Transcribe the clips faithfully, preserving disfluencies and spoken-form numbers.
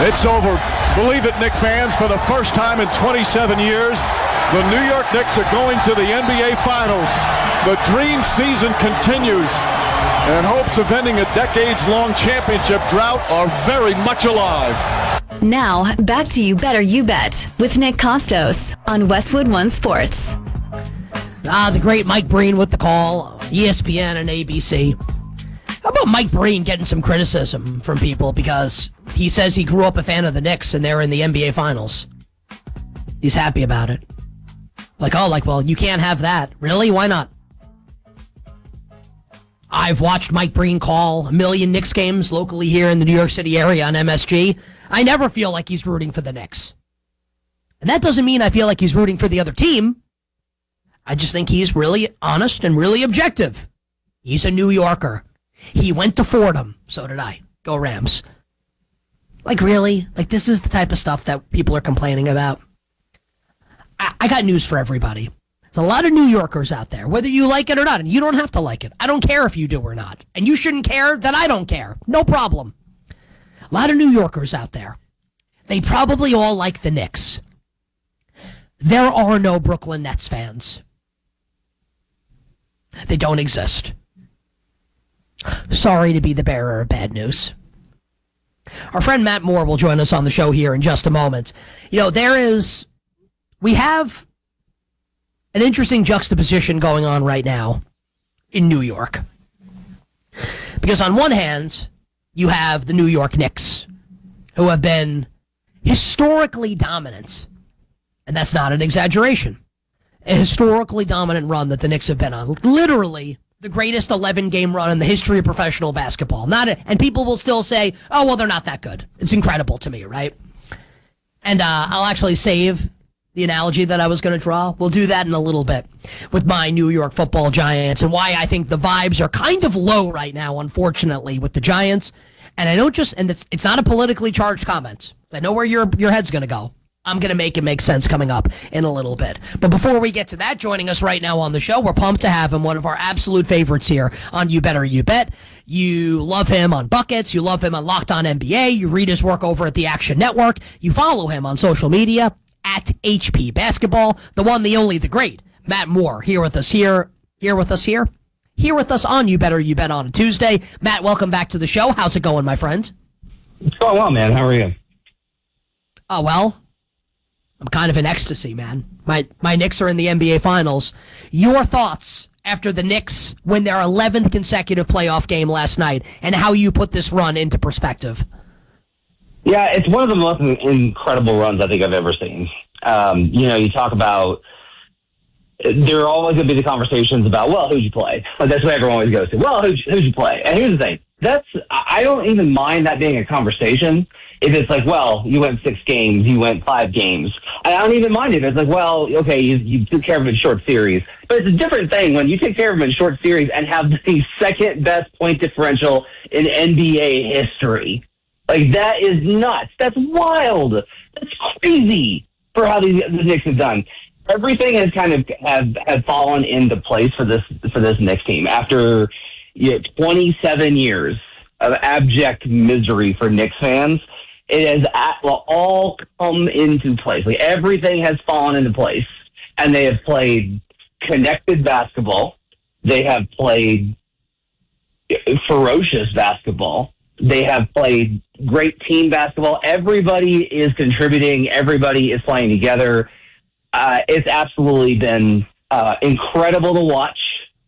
It's over. Believe it, Knicks fans, for the first time in twenty-seven years, the New York Knicks are going to the N B A Finals. The dream season continues, and hopes of ending a decades-long championship drought are very much alive. Now, back to You Better You Bet with Nick Costos on Westwood One Sports. Ah, the great Mike Breen with the call, E S P N and A B C. How about Mike Breen getting some criticism from people because he says he grew up a fan of the Knicks and they're in the N B A Finals? He's happy about it. Like, oh, like, well, you can't have that. Really? Why not? I've watched Mike Breen call a million Knicks games locally here in the New York City area on M S G. I never feel like he's rooting for the Knicks. And that doesn't mean I feel like he's rooting for the other team. I just think he's really honest and really objective. He's a New Yorker. He went to Fordham. So did I. Go Rams. Like, really? Like, this is the type of stuff that people are complaining about. I, I got news for everybody. There's a lot of New Yorkers out there, whether you like it or not, and you don't have to like it. I don't care if you do or not. And you shouldn't care that I don't care. No problem. A lot of New Yorkers out there. They probably all like the Knicks. There are no Brooklyn Nets fans. They don't exist. Sorry to be the bearer of bad news. Our friend Matt Moore will join us on the show here in just a moment. You know, there is, we have an interesting juxtaposition going on right now in New York. Because on one hand, you have the New York Knicks, who have been historically dominant. And that's not an exaggeration. A historically dominant run that the Knicks have been on. Literally the greatest eleven-game run in the history of professional basketball. Not a, and people will still say, oh, well, they're not that good. It's incredible to me, right? And uh, I'll actually save the analogy that I was going to draw. We'll do that in a little bit with my New York football Giants and why I think the vibes are kind of low right now, unfortunately, with the Giants. And I don't just, and it's, it's not a politically charged comment. I know where your your head's going to go. I'm going to make it make sense coming up in a little bit. But before we get to that, joining us right now on the show, we're pumped to have him, one of our absolute favorites here on You Better You Bet. You love him on Buckets. You love him on Locked On N B A. You read his work over at the Action Network. You follow him on social media at H P Basketball. The one, the only, the great Matt Moore here with us here. Here with us here. Here with us on You Better You Bet on a Tuesday. Matt, welcome back to the show. How's it going, my friend? It's going well, man. How are you? Oh, well. I'm kind of in ecstasy, man. My my Knicks are in the N B A Finals. Your thoughts after the Knicks win their eleventh consecutive playoff game last night and how you put this run into perspective? Yeah, it's one of the most incredible runs I think I've ever seen. Um, you know, you talk about, there are always going to be the conversations about, well, who'd you play? Like, that's what everyone always goes to. Well, who'd you, who'd you play? And here's the thing. That's, I don't even mind that being a conversation. If it's like, well, you went six games, you went five games. I don't even mind it. It's like, well, okay, you, you took care of it in short series. But it's a different thing when you take care of it in short series and have the second best point differential in N B A history. Like, that is nuts. That's wild. That's crazy for how these, the Knicks have done. Everything has kind of have, have fallen into place for this for this Knicks team after you know, twenty-seven years of abject misery for Knicks fans. It has all come into place. Like, everything has fallen into place, and they have played connected basketball. They have played ferocious basketball. They have played great team basketball. Everybody is contributing. Everybody is playing together. Uh, it's absolutely been uh, incredible to watch,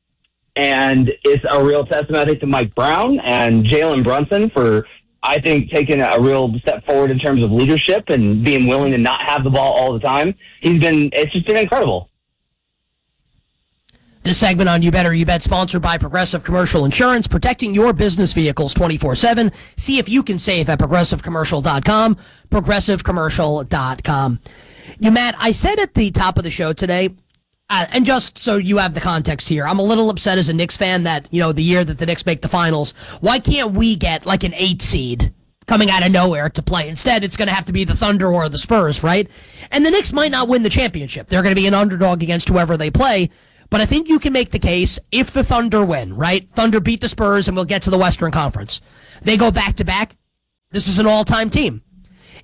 and it's a real testament, I think, to Mike Brown and Jalen Brunson for, I think, taking a real step forward in terms of leadership and being willing to not have the ball all the time. He's been, it's just been incredible. This segment on You Better You Bet, sponsored by Progressive Commercial Insurance, protecting your business vehicles twenty-four seven. See if you can save at progressive commercial dot com, progressive commercial dot com. You, Matt, I said at the top of the show today, uh, and just so you have the context here, I'm a little upset as a Knicks fan that, you know, the year that the Knicks make the finals, why can't we get like an eight seed coming out of nowhere to play? Instead, it's going to have to be the Thunder or the Spurs, right? And the Knicks might not win the championship. They're going to be an underdog against whoever they play. But I think you can make the case if the Thunder win, right? Thunder beat the Spurs and we'll get to the Western Conference. They go back-to-back. This is an all-time team.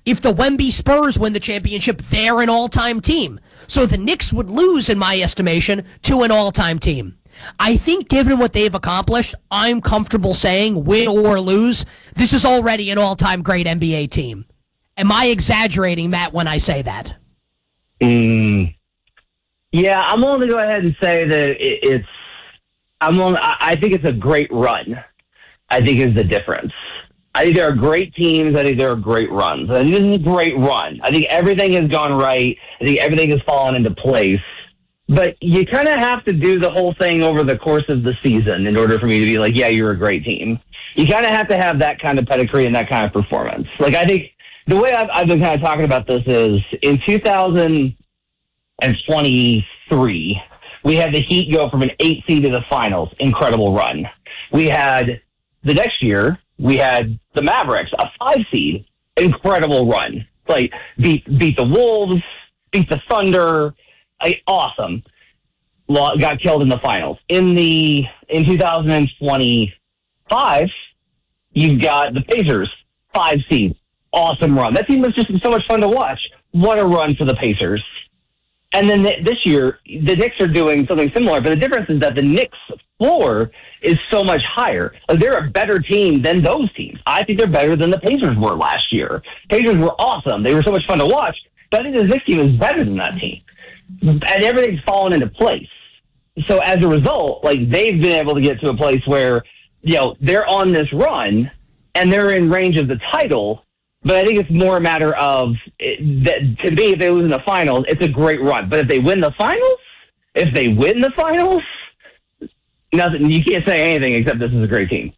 If the Wemby Spurs win the championship, they're an all-time team. So the Knicks would lose, in my estimation, to an all-time team. I think given what they've accomplished, I'm comfortable saying, win or lose, this is already an all-time great N B A team. Am I exaggerating, Matt, when I say that? Mm, yeah, I'm willing to go ahead and say that it, it's. I'm willing, I, I think it's a great run. I think is the difference. I think there are great teams. I think there are great runs. I think this is a great run. I think everything has gone right. I think everything has fallen into place. But you kind of have to do the whole thing over the course of the season in order for me to be like, yeah, you're a great team. You kind of have to have that kind of pedigree and that kind of performance. Like, I think the way I've, I've been kind of talking about this is in two thousand twenty-three, we had the Heat go from an eight seed to the finals. Incredible run. We had the next year, we had the Mavericks, a five seed. Incredible run. Like, beat, beat the Wolves, beat the Thunder. Like, awesome. Got killed in the finals. In the in two thousand twenty-five, you've got the Pacers, five seed. Awesome run. That team was just so much fun to watch. What a run for the Pacers. And then th- this year, the Knicks are doing something similar, but the difference is that the Knicks floor is so much higher. Like, they're a better team than those teams. I think they're better than the Pacers were last year. Pacers were awesome. They were so much fun to watch, but I think the Knicks team is better than that team. And everything's fallen into place. So as a result, like, they've been able to get to a place where, you know, they're on this run and they're in range of the title. But I think it's more a matter of it, that to me, if they lose in the finals, it's a great run. But if they win the finals, if they win the finals, nothing. You can't say anything except this is a great team.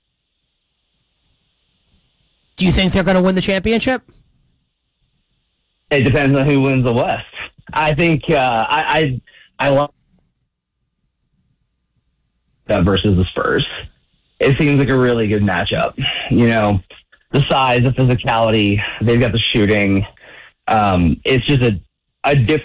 Do you think they're going to win the championship? It depends on who wins the West. I think uh, I I, I love that versus the Spurs. It seems like a really good matchup. You know, the size, the physicality, they've got the shooting. Um, it's just a a different.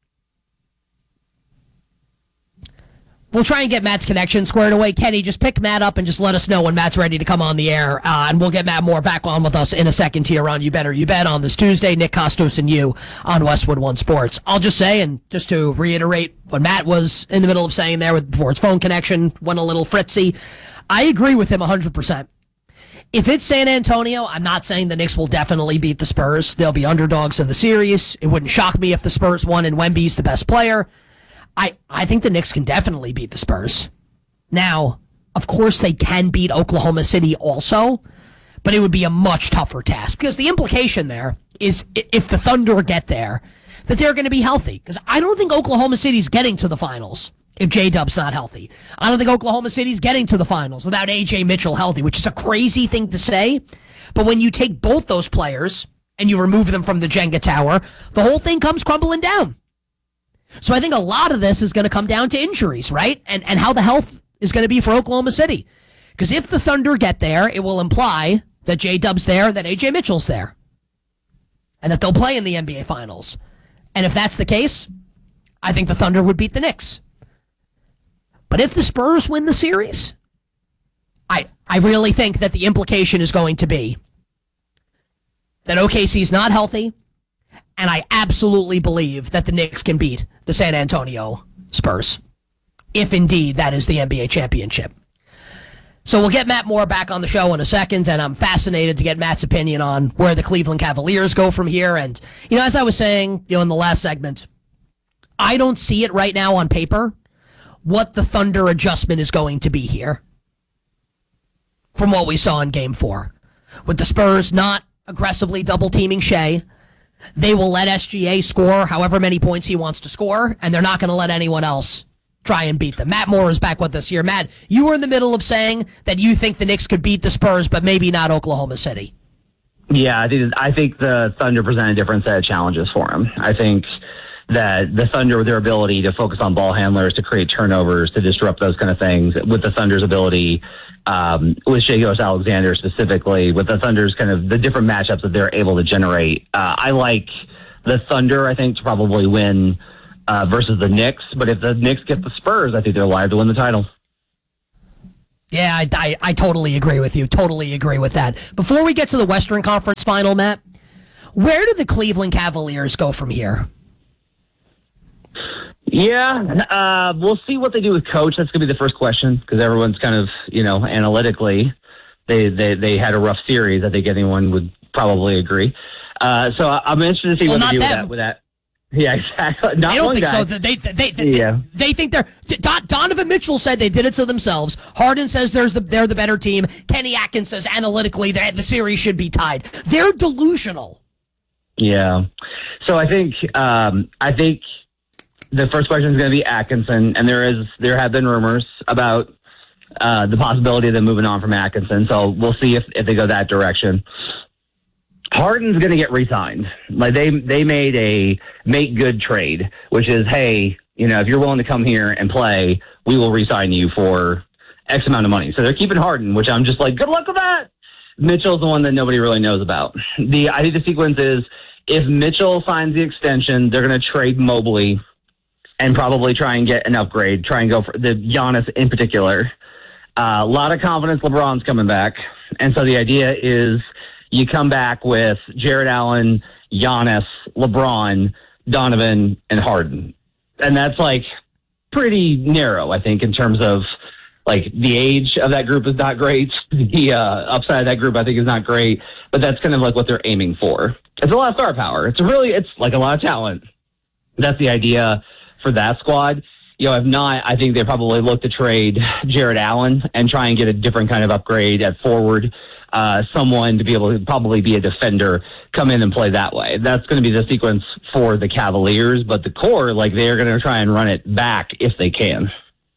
We'll try and get Matt's connection squared away. Kenny, just pick Matt up and just let us know when Matt's ready to come on the air. Uh, and we'll get Matt Moore back on with us in a second here on You Better You Bet on this Tuesday. Nick Kostos and you on Westwood One Sports. I'll just say, and just to reiterate what Matt was in the middle of saying there with before his phone connection went a little fritzy, I agree with him one hundred percent. If it's San Antonio, I'm not saying the Knicks will definitely beat the Spurs. They'll be underdogs in the series. It wouldn't shock me if the Spurs won and Wemby's the best player. I, I think the Knicks can definitely beat the Spurs. Now, of course, they can beat Oklahoma City also, but it would be a much tougher task because the implication there is if the Thunder get there, that they're going to be healthy. Because I don't think Oklahoma City's getting to the finals if J-Dub's not healthy. I don't think Oklahoma City's getting to the finals without A J Mitchell healthy, which is a crazy thing to say. But when you take both those players and you remove them from the Jenga tower, the whole thing comes crumbling down. So I think a lot of this is going to come down to injuries, right? And and how the health is going to be for Oklahoma City. Because if the Thunder get there, it will imply that J-Dub's there, that A J Mitchell's there, and that they'll play in the N B A Finals. And if that's the case, I think the Thunder would beat the Knicks. But if the Spurs win the series, I I really think that the implication is going to be that O K C's not healthy, and I absolutely believe that the Knicks can beat the San Antonio Spurs, if indeed that is the N B A championship. So we'll get Matt Moore back on the show in a second, and I'm fascinated to get Matt's opinion on where the Cleveland Cavaliers go from here. And, you know, as I was saying, you know, in the last segment, I don't see it right now on paper what the Thunder adjustment is going to be here from what we saw in Game four. With the Spurs not aggressively double-teaming Shea, they will let S G A score however many points he wants to score, and they're not going to let anyone else try and beat them. Matt Moore is back with us here. Matt, you were in the middle of saying that you think the Knicks could beat the Spurs, but maybe not Oklahoma City. Yeah, I think, I think the Thunder present a different set of challenges for him. I think that the Thunder, with their ability to focus on ball handlers, to create turnovers, to disrupt those kind of things, with the Thunder's ability, um, with Shai Gilgeous-Alexander specifically, with the Thunder's kind of the different matchups that they're able to generate. Uh, I like the Thunder, I think, to probably win uh, versus the Knicks. But if the Knicks get the Spurs, I think they're live to win the title. Yeah, I, I, I totally agree with you. Totally agree with that. Before we get to the Western Conference final, Matt, Where do the Cleveland Cavaliers go from here? Yeah, uh, we'll see what they do with coach. That's going to be the first question because everyone's kind of, you know, analytically, they, they, they had a rough series. I think anyone would probably agree. Uh, so I'm interested to see well, what they do with them. that, with that. Yeah, exactly. Not I don't one think guy. so. They, they, they, they, yeah. they think they're... Don, Donovan Mitchell said they did it to themselves. Harden says there's the, they're the better team. Kenny Atkins says analytically that the series should be tied. They're delusional. Yeah. So I think um, I think the first question is going to be Atkinson, and there is there have been rumors about uh, the possibility of them moving on from Atkinson. So we'll see if, if they go that direction. Harden's going to get re-signed. Like they they made a make good trade, which is, hey, you know, if you're willing to come here and play, we will re-sign you for X amount of money. So they're keeping Harden, which I'm just like, good luck with that. Mitchell's the one that nobody really knows about. The I think the sequence is if Mitchell signs the extension, they're going to trade Mobley and probably try and get an upgrade. Try and go for the Giannis in particular. Uh, a lot of confidence. LeBron's coming back, and so the idea is. You come back with Jared Allen, Giannis, LeBron, Donovan, and Harden. And that's like pretty narrow, I think, in terms of like the age of that group is not great. The uh, upside of that group, I think, is not great. But that's kind of like what they're aiming for. It's a lot of star power. It's really, it's like a lot of talent. That's the idea for that squad. You know, if not, I think they probably look to trade Jared Allen and try and get a different kind of upgrade at forward. Uh, someone to be able to probably be a defender, come in and play that way. That's going to be the sequence for the Cavaliers, but the core, like they're going to try and run it back if they can.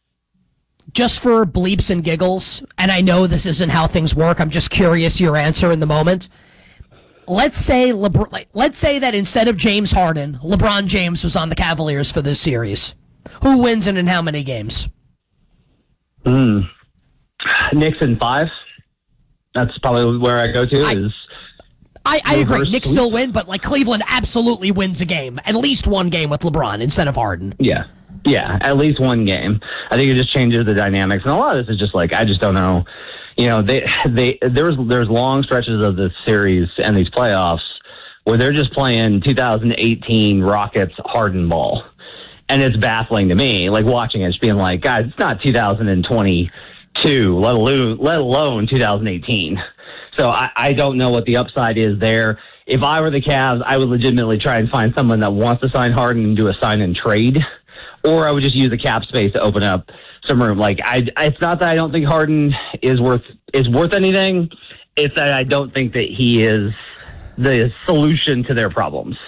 Just for bleeps and giggles, and I know this isn't how things work, I'm just curious your answer in the moment. Let's say LeBron, let's say that instead of James Harden, LeBron James was on the Cavaliers for this series. Who wins and in how many games? Hmm. Knicks in five. That's probably where I go to. I, is I, I agree. Knicks sweep. still win, but like Cleveland absolutely wins a game. At least one game with LeBron instead of Harden. Yeah. Yeah, at least one game. I think it just changes the dynamics. And a lot of this is just like, I just don't know. You know, they they there's there's long stretches of this series and these playoffs where they're just playing two thousand eighteen Rockets Harden ball. And it's baffling to me, like watching it, just being like, guys, it's not two thousand twenty-two, let alone, let alone two thousand eighteen. So I, I don't know what the upside is there. If I were the Cavs, I would legitimately try and find someone that wants to sign Harden and do a sign and trade, or I would just use the cap space to open up some room. Like I, it's not that I don't think Harden is worth is worth anything. It's that I don't think that he is the solution to their problems.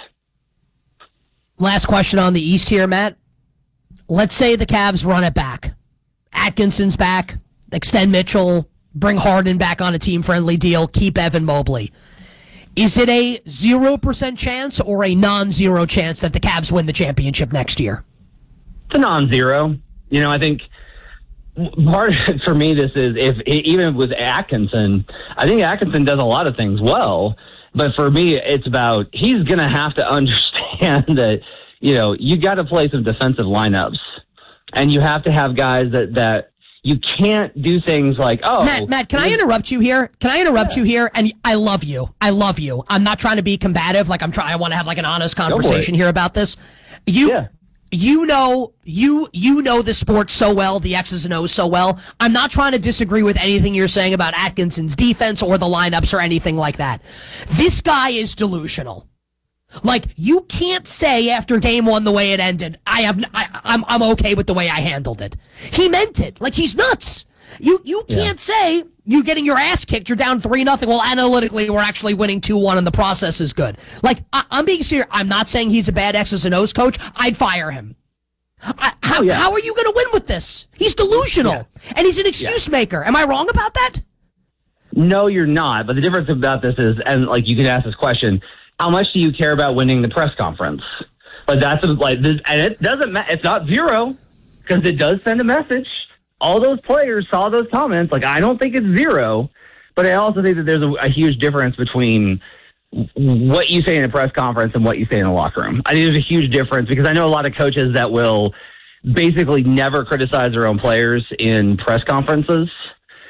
Last question on the East here, Matt. Let's say the Cavs run it back. Atkinson's back, extend Mitchell, bring Harden back on a team-friendly deal, keep Evan Mobley. Is it a zero percent chance or a non-zero chance that the Cavs win the championship next year? It's a non-zero. You know, I think part of it for me, this is if even with Atkinson, I think Atkinson does a lot of things well. But for me, it's about he's going to have to understand that, you know, you got to play some defensive lineups. And you have to have guys that, that you can't do things like, oh. Matt, Matt, can I interrupt you here? Can I interrupt yeah. you here? And I love you. I love you. I'm not trying to be combative. Like I'm trying, I want to have like an honest conversation here about this. You, yeah. you know, you, you know the sport so well, the X's and O's so well. I'm not trying to disagree with anything you're saying about Atkinson's defense or the lineups or anything like that. This guy is delusional. Like, you can't say after game one the way it ended, I have, I, I'm, I'm okay with the way I handled it. He meant it. Like, he's nuts. You, you can't yeah. say you getting your ass kicked, you're down three nothing. Well, analytically, we're actually winning two one and the process is good. Like, I, I'm being serious. I'm not saying he's a bad X's and O's coach. I'd fire him. I, how, oh, yeah. how are you going to win with this? He's delusional. Yeah. And he's an excuse yeah. maker. Am I wrong about that? No, you're not. But the difference about this is, and like you can ask this question, how much do you care about winning the press conference? Like that's a, like, this, and it doesn't matter. It's not zero because it does send a message. All those players saw those comments. Like I don't think it's zero, but I also think that there's a, a huge difference between what you say in a press conference and what you say in a locker room. I think there's a huge difference because I know a lot of coaches that will basically never criticize their own players in press conferences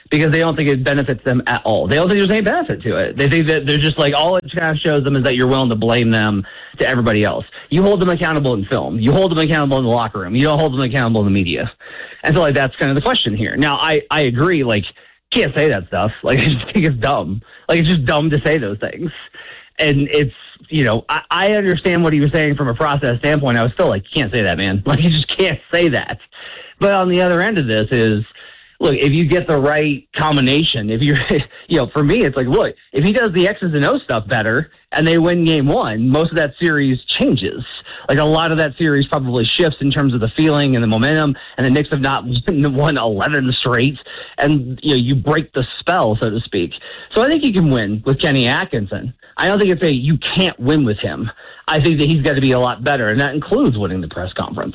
because they don't think it benefits them at all. They don't think there's any benefit to it. They think that they're just like, all it kind of shows them is that you're willing to blame them to everybody else. You hold them accountable in film. You hold them accountable in the locker room. You don't hold them accountable in the media. And so, like, that's kind of the question here. Now, I, I agree, like, can't say that stuff. Like, I just think it's dumb. Like, it's just dumb to say those things. And it's, you know, I, I understand what he was saying from a process standpoint. I was still like, can't say that, man. Like, you just can't say that. But on the other end of this is, look, if you get the right combination, if you're, you know, for me, it's like, look, if he does the X's and O stuff better and they win game one, most of that series changes. Like, a lot of that series probably shifts in terms of the feeling and the momentum, and the Knicks have not won eleven straight, and, you know, you break the spell, so to speak. So I think you can win with Kenny Atkinson. I don't think it's a you can't win with him. I think that he's got to be a lot better, and that includes winning the press conference.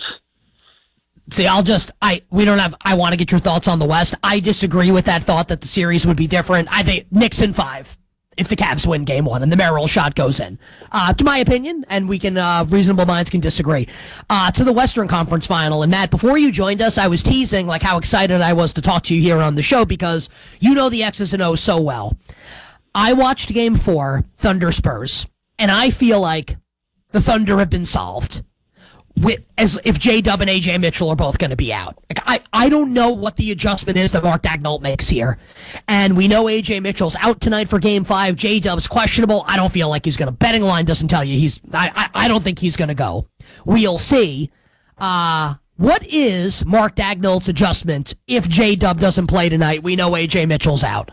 See, I'll just, I, we don't have, I want to get your thoughts on the West. I disagree with that thought that the series would be different. I think Knicks in five if the Cavs win game one and the Merrill shot goes in. Uh, to my opinion, and we can, uh, reasonable minds can disagree. Uh, to the Western Conference Final. And Matt, before you joined us, I was teasing like how excited I was to talk to you here on the show because you know the X's and O's so well. I watched game four, Thunder Spurs, and I feel like the Thunder have been solved. With, as if J-Dub and A J Mitchell are both going to be out. Like, I, I don't know what the adjustment is that Mark Daigneault makes here. And we know A J Mitchell's out tonight for game five. J-Dub's questionable. I don't feel like he's going to. Betting line doesn't tell you he's. I, I, I don't think he's going to go. We'll see. Uh, what is Mark Daigneault's adjustment if J-Dub doesn't play tonight? We know A J Mitchell's out.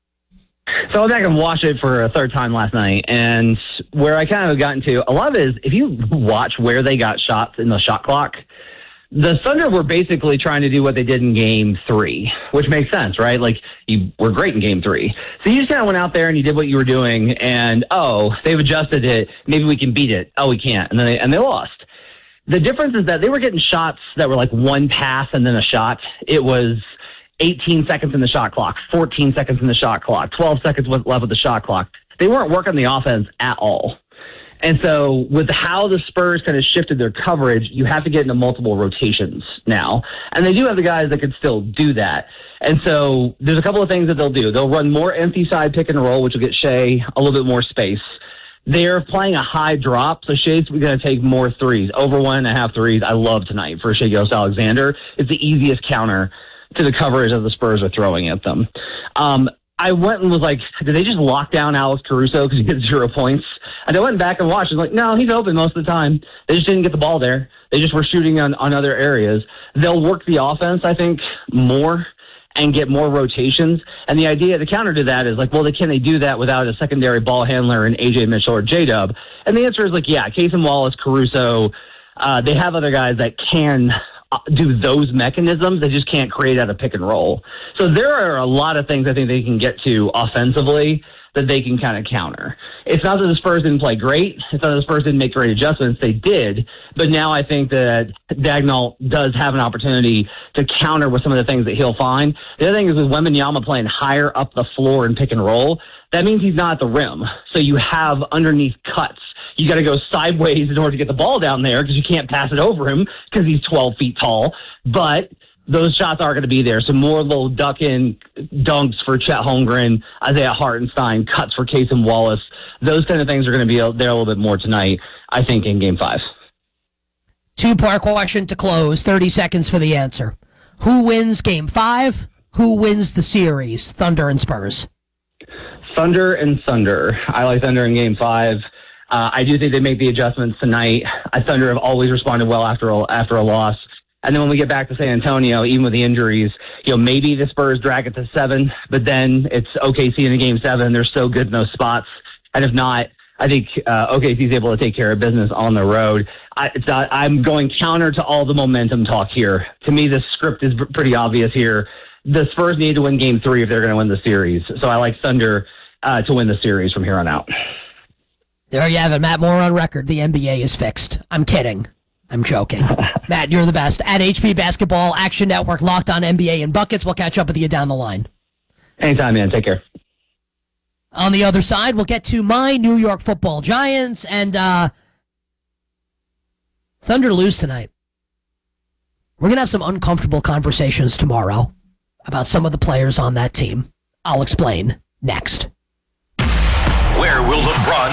So I went back and watched it for a third time last night, and where I kind of got into, a lot of it is, if you watch where they got shots in the shot clock, the Thunder were basically trying to do what they did in game three, which makes sense, right? Like, you were great in game three. So you just kind of went out there and you did what you were doing, and, oh, they've adjusted it. Maybe we can beat it. Oh, we can't. And then they, and they lost. The difference is that they were getting shots that were like one pass and then a shot. It was eighteen seconds in the shot clock, fourteen seconds in the shot clock, twelve seconds left with the shot clock. They weren't working the offense at all. And so with how the Spurs kind of shifted their coverage, you have to get into multiple rotations now. And they do have the guys that can still do that. And so there's a couple of things that they'll do. They'll run more empty side pick and roll, which will get Shea a little bit more space. They're playing a high drop, so Shea's going to take more threes, over one and a half threes. I love tonight for Shai Gilgeous-Alexander. It's the easiest counter to the coverage that the Spurs are throwing at them. Um, I went and was like, did they just lock down Alex Caruso because he gets zero points? And I went back and watched. I was like, no, he's open most of the time. They just didn't get the ball there. They just were shooting on, on other areas. They'll work the offense, I think, more and get more rotations. And the idea, the counter to that is like, well, they, can they do that without a secondary ball handler in A J Mitchell or J-Dub? And the answer is like, yeah, Casey Wallace, Caruso, uh, they have other guys that can do those mechanisms. They just can't create out of pick and roll. So there are a lot of things I think they can get to offensively that they can kind of counter. It's not that the Spurs didn't play great. It's not that the Spurs didn't make great adjustments. They did. But now I think that Daigneault does have an opportunity to counter with some of the things that he'll find. The other thing is with Wembanyama playing higher up the floor in pick and roll, that means he's not at the rim. So you have underneath cuts. You got to go sideways in order to get the ball down there because you can't pass it over him because he's twelve feet tall. But those shots are going to be there. So more little duck-in dunks for Chet Holmgren, Isaiah Hartenstein, cuts for Casey Wallace. Those kind of things are going to be there a little bit more tonight, I think, in Game five. Two-part question to close. thirty seconds for the answer. Who wins Game five? Who wins the series? Thunder and Spurs. Thunder and Thunder. I like Thunder in Game five. Uh, I do think they make the adjustments tonight. I Thunder have always responded well after a, after a loss. And then when we get back to San Antonio, even with the injuries, you know, maybe the Spurs drag it to seven, but then it's O K C in the game seven. They're so good in those spots. And if not, I think uh, O K C is able to take care of business on the road. I, it's not, I'm going counter to all the momentum talk here. To me, the script is pretty obvious here. The Spurs need to win game three if they're going to win the series. So I like Thunder uh, to win the series from here on out. There you have it, Matt Moore on record. The N B A is fixed. I'm kidding. I'm joking. Matt, you're the best. At H P Basketball, Action Network, Locked on N B A and Buckets. We'll catch up with you down the line. Anytime, man. Take care. On the other side, we'll get to my New York Football Giants and uh, Thunder lose tonight. We're going to have some uncomfortable conversations tomorrow about some of the players on that team. I'll explain next. Where will LeBron